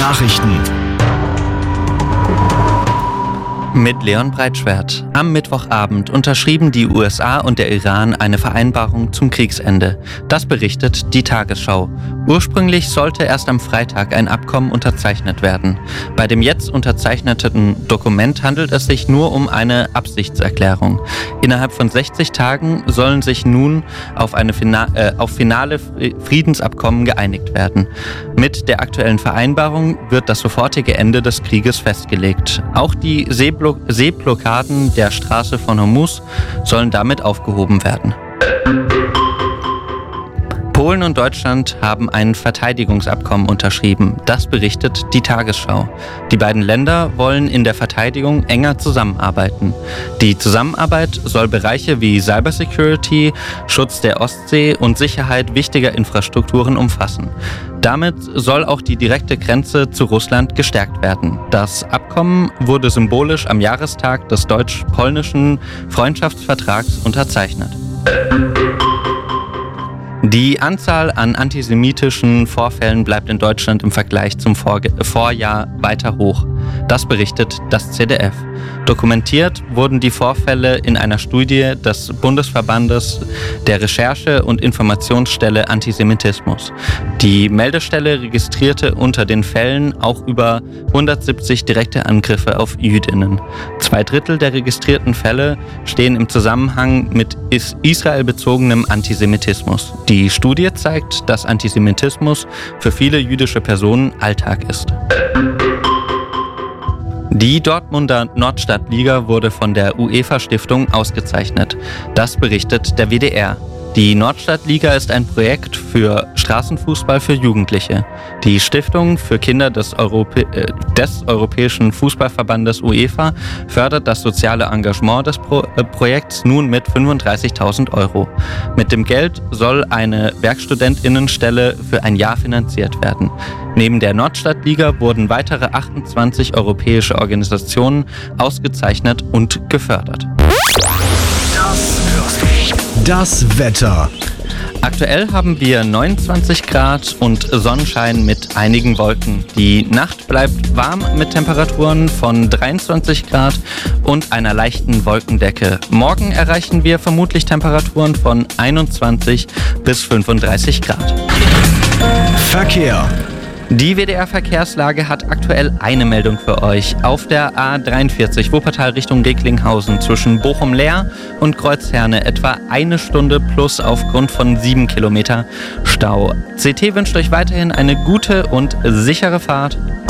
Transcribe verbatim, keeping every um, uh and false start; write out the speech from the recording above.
Nachrichten mit Leon Breitschwert. Am Mittwochabend unterschrieben die U S A und der Iran eine Vereinbarung zum Kriegsende. Das berichtet die Tagesschau. Ursprünglich sollte erst am Freitag ein Abkommen unterzeichnet werden. Bei dem jetzt unterzeichneten Dokument handelt es sich nur um eine Absichtserklärung. Innerhalb von sechzig Tagen sollen sich nun auf, eine Fina- äh, auf finale Friedensabkommen geeinigt werden. Mit der aktuellen Vereinbarung wird das sofortige Ende des Krieges festgelegt. Auch die Seeblockade Seeblockaden der Straße von Hormuz sollen damit aufgehoben werden. Polen und Deutschland haben ein Verteidigungsabkommen unterschrieben. Das berichtet die Tagesschau. Die beiden Länder wollen in der Verteidigung enger zusammenarbeiten. Die Zusammenarbeit soll Bereiche wie Cybersecurity, Schutz der Ostsee und Sicherheit wichtiger Infrastrukturen umfassen. Damit soll auch die direkte Grenze zu Russland gestärkt werden. Das Abkommen wurde symbolisch am Jahrestag des deutsch-polnischen Freundschaftsvertrags unterzeichnet. Die Anzahl an antisemitischen Vorfällen bleibt in Deutschland im Vergleich zum Vorge- Vorjahr weiter hoch. Das berichtet das Z D F. Dokumentiert wurden die Vorfälle in einer Studie des Bundesverbandes der Recherche- und Informationsstelle Antisemitismus. Die Meldestelle registrierte unter den Fällen auch über hundertsiebzig direkte Angriffe auf Jüdinnen. Zwei Drittel der registrierten Fälle stehen im Zusammenhang mit is- israelbezogenem Antisemitismus. Die Studie zeigt, dass Antisemitismus für viele jüdische Personen Alltag ist. Die Dortmunder Nordstadtliga wurde von der UEFA-Stiftung ausgezeichnet. Das berichtet der W D R. Die Nordstadtliga ist ein Projekt für Straßenfußball für Jugendliche. Die Stiftung für Kinder des, Europä- äh, des Europäischen Fußballverbandes UEFA fördert das soziale Engagement des Pro- äh, Projekts nun mit fünfunddreißigtausend Euro. Mit dem Geld soll eine WerkstudentInnenstelle für ein Jahr finanziert werden. Neben der Nordstadtliga wurden weitere achtundzwanzig europäische Organisationen ausgezeichnet und gefördert. Das Wetter. Aktuell haben wir neunundzwanzig Grad und Sonnenschein mit einigen Wolken. Die Nacht bleibt warm mit Temperaturen von dreiundzwanzig Grad und einer leichten Wolkendecke. Morgen erreichen wir vermutlich Temperaturen von einundzwanzig bis fünfunddreißig Grad. Verkehr. Die W D R-Verkehrslage hat aktuell eine Meldung für euch. Auf der A dreiundvierzig Wuppertal Richtung Recklinghausen zwischen Bochum-Leer und Kreuzherne etwa eine Stunde plus aufgrund von sieben Kilometer Stau. C T wünscht euch weiterhin eine gute und sichere Fahrt.